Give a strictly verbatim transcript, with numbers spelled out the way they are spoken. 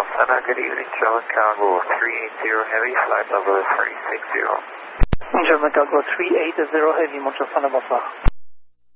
Sana, good evening, German Cargo three eighty Heavy, flight level three sixty. German Cargo three eighty Heavy, Montreal Sana, bonsoir.